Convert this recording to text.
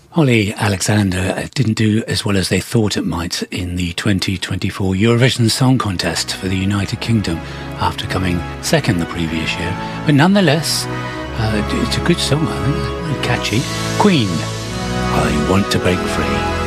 Holly Alexander didn't do as well as they thought it might in the 2024 Eurovision Song Contest for the United Kingdom after coming second the previous year. But nonetheless, it's a good song, I think. Catchy. Queen, I Want to Break Free.